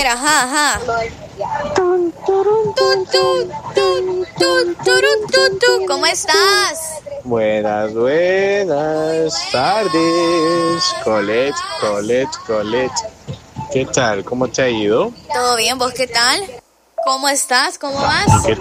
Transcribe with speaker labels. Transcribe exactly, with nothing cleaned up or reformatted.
Speaker 1: ver, ajá, ajá. Tu, tu, tu, tu, tu, tu, tu. ¿Cómo estás?
Speaker 2: Buenas, buenas tardes. Colette, Colette, Colette. ¿Qué tal? ¿Cómo te ha ido?
Speaker 1: ¿Todo bien? ¿Vos qué tal? ¿Cómo estás? ¿Cómo vas?
Speaker 2: ¿Y qué